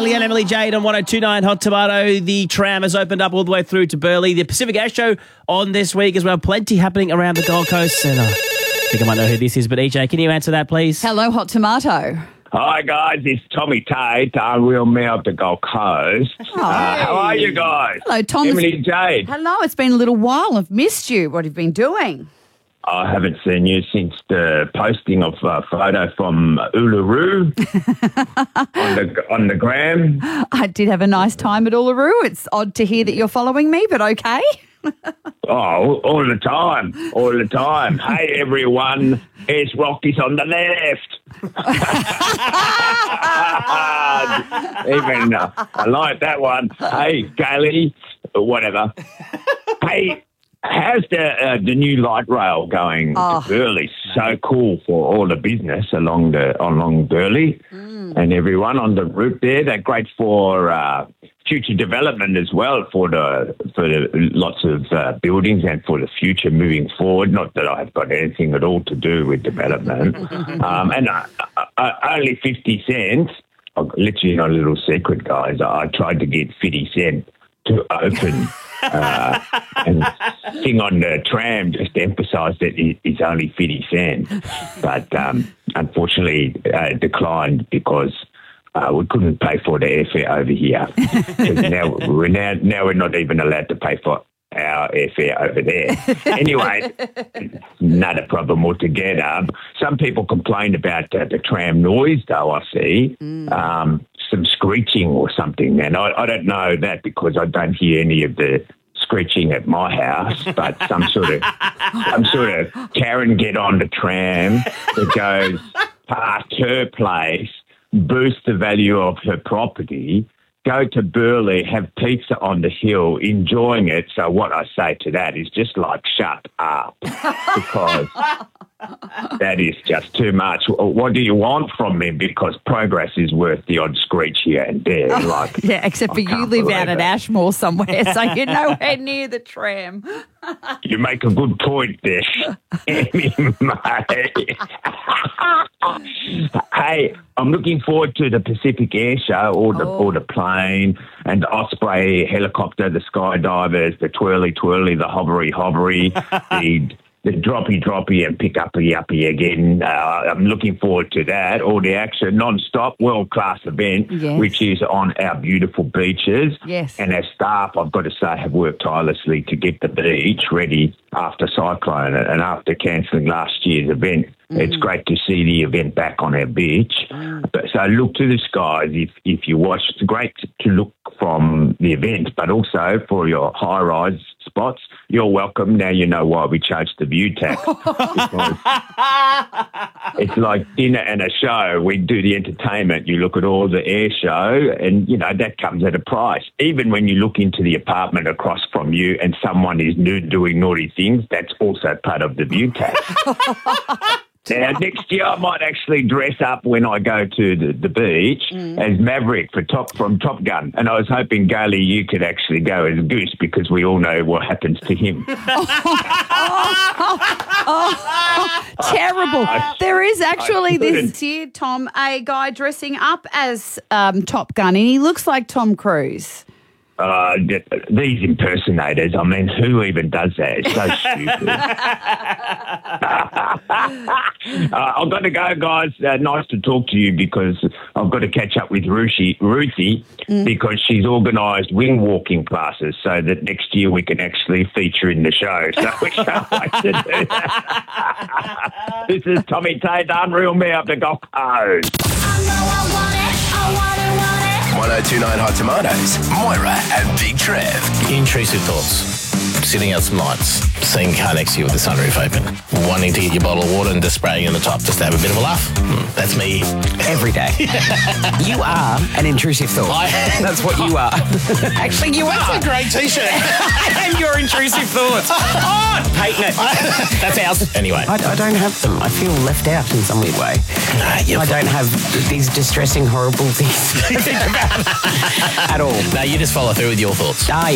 Bailey and Emily Jade on 102.9 Hot Tomato. The tram has opened up all the way through to Burleigh. The Pacific Air Show on this week as well. Plenty happening around the Gold Coast. And I think I might know who this is, but EJ, can you answer that, please? Hello, Hot Tomato. Hi guys, it's Tommy Tate, Unreal Me of the Gold Coast. How are you guys? Hello, Tom. Emily Jade. Hello, it's been a little while. I've missed you. What have you been doing? I haven't seen you since the posting of a photo from Uluru on the gram. I did have a nice time at Uluru. It's odd to hear that you're following me, but okay. All the time. Hey everyone, it's Rocky's on the left. Even I like that one. Hey, Gailey, whatever. Hey, how's the new light rail going to Burleigh? So cool for all the business along Burleigh and everyone on the route there. They're great for future development as well for the lots of buildings and for the future moving forward. Not that I've got anything at all to do with development. And only 50 cents. Literally not a little secret, guys. I tried to get 50 cents to open and thing on the tram just to emphasise that it's only 50 cents. But unfortunately declined because we couldn't pay for the airfare over here. now we're not even allowed to pay for our airfare over there. Anyway, not a problem altogether. Some people complain about the tram noise, though, I see. Some screeching or something. And I don't know that because I don't hear any of the screeching at my house, but some sort of Karen get on the tram that goes past her place, boost the value of her property, go to Burleigh, have pizza on the hill, enjoying it. So what I say to that is just like, shut up, because that is just too much. What do you want from me? Because progress is worth the odd screech here and there. Yeah, except for you live out at Ashmore somewhere, so you're nowhere near the tram. You make a good point there. Hey, I'm looking forward to the Pacific Air Show, or the plane and the Osprey helicopter, the skydivers, the twirly, the hovery, the droppy and pick uppy again. I'm looking forward to that. All the action, non-stop, world-class event, which is on our beautiful beaches. Yes. And our staff, I've got to say, have worked tirelessly to get the beach ready after Cyclone and after cancelling last year's event. It's great to see the event back on our beach. So look to the skies if you watch. It's great to look from the event, but also for your high-rise spots. You're welcome. Now you know why we charge the view tax. It's like dinner and a show. We do the entertainment. You look at all the air show and, that comes at a price. Even when you look into the apartment across from you and someone is doing naughty things, that's also part of the view tax. Now, next year I might actually dress up when I go to the beach as Maverick from Top Gun. And I was hoping, Gailey, you could actually go as Goose because we all know what happens to him. Terrible. There is actually this year, Tom, a guy dressing up as Top Gun, and he looks like Tom Cruise. These impersonators, I mean, who even does that? It's so stupid. I've got to go, guys. Nice to talk to you because I've got to catch up with Ruthie because she's organised wing walking classes so that next year we can actually feature in the show. So we can't wait to do that. This is Tommy Tate, Unreal Me of the Gold Coast. 102.9 Hot Tomatoes, Moira and Big Trev. Intrusive thoughts. Sitting out some nights, seeing car next to you with the sunroof open, wanting to get your bottle of water and just spraying in the top just to have a bit of a laugh. That's me. Every day. You are an intrusive thought. That's what you are. Actually, you are. That's a great T-shirt. I am your intrusive thoughts. Oh, hating it. That's ours. Anyway. I don't have them. I feel left out in some weird way. I don't have these distressing, horrible things to think about at all. No, you just follow through with your thoughts. Yeah.